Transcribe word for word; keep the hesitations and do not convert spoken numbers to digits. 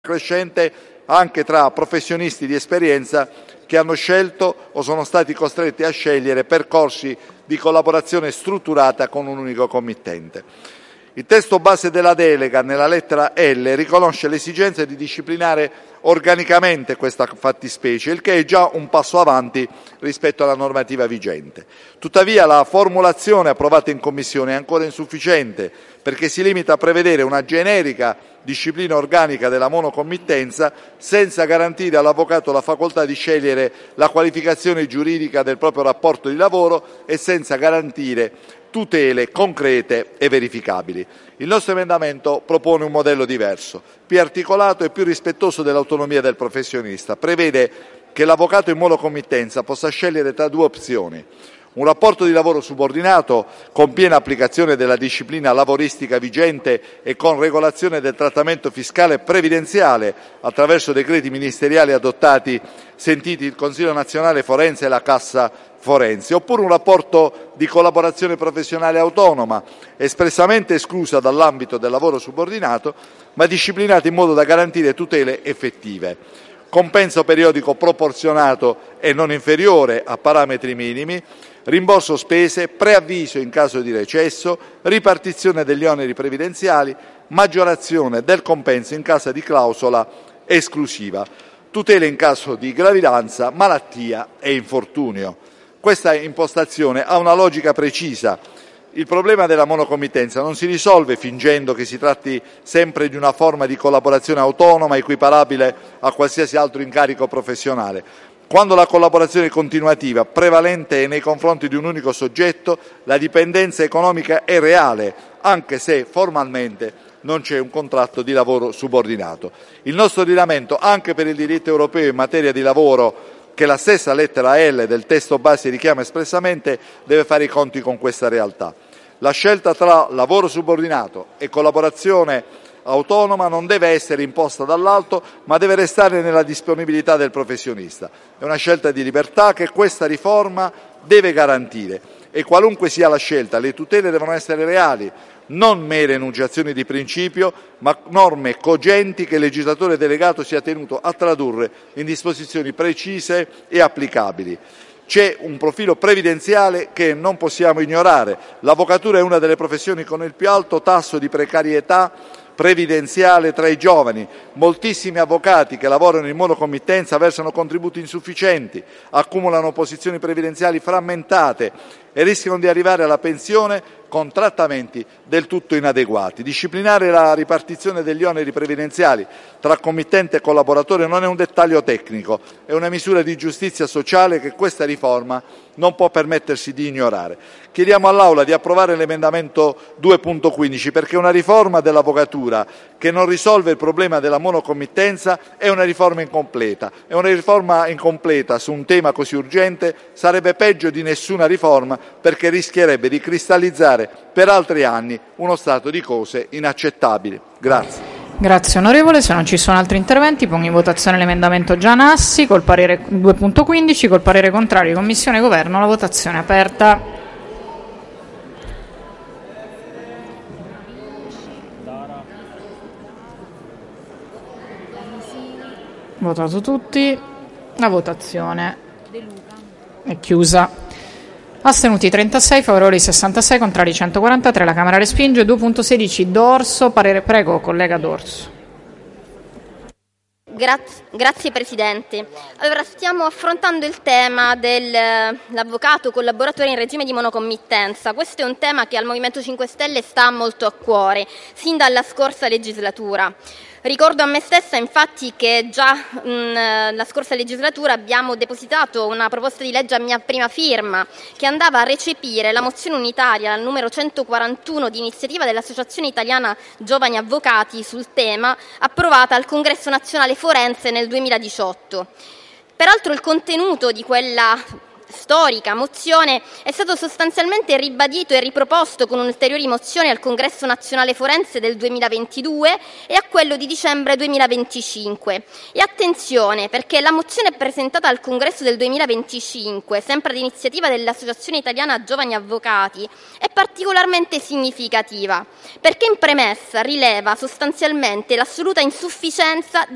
crescente anche tra professionisti di esperienza che hanno scelto o sono stati costretti a scegliere percorsi di collaborazione strutturata con un unico committente. Il testo base della delega, nella lettera L, riconosce l'esigenza di disciplinare organicamente questa fattispecie, il che è già un passo avanti rispetto alla normativa vigente. Tuttavia la formulazione approvata in Commissione è ancora insufficiente, perché si limita a prevedere una generica disciplina organica della monocommittenza senza garantire all'avvocato la facoltà di scegliere la qualificazione giuridica del proprio rapporto di lavoro e senza garantire tutele concrete e verificabili. Il nostro emendamento propone un modello diverso, più articolato e più rispettoso dell'autonomia del professionista. Prevede che l'avvocato in monocommittenza possa scegliere tra due opzioni: un rapporto di lavoro subordinato con piena applicazione della disciplina lavoristica vigente e con regolazione del trattamento fiscale e previdenziale attraverso decreti ministeriali adottati, sentiti il Consiglio nazionale forense e la Cassa forense, oppure un rapporto di collaborazione professionale autonoma, espressamente esclusa dall'ambito del lavoro subordinato, ma disciplinata in modo da garantire tutele effettive. Compenso periodico proporzionato e non inferiore a parametri minimi, rimborso spese, preavviso in caso di recesso, ripartizione degli oneri previdenziali, maggiorazione del compenso in caso di clausola esclusiva, tutele in caso di gravidanza, malattia e infortunio. Questa impostazione ha una logica precisa. Il problema della monocommittenza non si risolve fingendo che si tratti sempre di una forma di collaborazione autonoma equiparabile a qualsiasi altro incarico professionale. Quando la collaborazione continuativa prevalente è nei confronti di un unico soggetto, la dipendenza economica è reale, anche se formalmente non c'è un contratto di lavoro subordinato. Il nostro ordinamento, anche per il diritto europeo in materia di lavoro, che la stessa lettera L del testo base richiama espressamente, deve fare i conti con questa realtà. La scelta tra lavoro subordinato e collaborazione autonoma non deve essere imposta dall'alto, ma deve restare nella disponibilità del professionista. È una scelta di libertà che questa riforma deve garantire e qualunque sia la scelta, le tutele devono essere reali, non mere enunciazioni di principio, ma norme cogenti che il legislatore delegato sia tenuto a tradurre in disposizioni precise e applicabili. C'è un profilo previdenziale che non possiamo ignorare. L'avvocatura è una delle professioni con il più alto tasso di precarietà previdenziale tra i giovani. Moltissimi avvocati che lavorano in monocommittenza versano contributi insufficienti, accumulano posizioni previdenziali frammentate e rischiano di arrivare alla pensione con trattamenti del tutto inadeguati. Disciplinare la ripartizione degli oneri previdenziali tra committente e collaboratore non è un dettaglio tecnico, è una misura di giustizia sociale che questa riforma non può permettersi di ignorare. Chiediamo all'Aula di approvare l'emendamento due punto quindici perché una riforma dell'avvocatura che non risolve il problema della monocommittenza è una riforma incompleta. E una riforma incompleta su un tema così urgente sarebbe peggio di nessuna riforma, perché rischierebbe di cristallizzare per altri anni uno stato di cose inaccettabile. Grazie. Grazie onorevole, se non ci sono altri interventi pongo in votazione l'emendamento Gianassi col parere due punto quindici, col parere contrario Commissione e Governo, la votazione è aperta. Votato tutti, la votazione è chiusa. Astenuti trentasei, favorevoli sessantasei, contrari centoquarantatré. La Camera respinge. due punto sedici Dorso, parere. Prego, collega Dorso. Grazie, grazie Presidente. Allora, stiamo affrontando il tema dell'avvocato collaboratore in regime di monocommittenza. Questo è un tema che al Movimento cinque Stelle sta molto a cuore, sin dalla scorsa legislatura. Ricordo a me stessa infatti che già mh, la scorsa legislatura abbiamo depositato una proposta di legge a mia prima firma che andava a recepire la mozione unitaria numero centoquarantuno di iniziativa dell'Associazione Italiana Giovani Avvocati sul tema, approvata al Congresso Nazionale Forense nel duemiladiciotto. Peraltro il contenuto di quella storica mozione è stato sostanzialmente ribadito e riproposto con ulteriori mozioni al Congresso Nazionale Forense del duemilaventidue e a quello di dicembre duemilaventicinque. E attenzione, perché la mozione presentata al Congresso del duemilaventicinque, sempre ad iniziativa dell'Associazione Italiana Giovani Avvocati, è particolarmente significativa, perché in premessa rileva sostanzialmente l'assoluta insufficienza